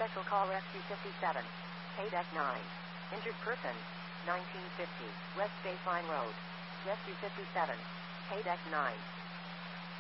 Special Call Rescue 57. Paydeck 9. Injured person. 1950. West Baseline Road. Rescue 57. Paydeck 9.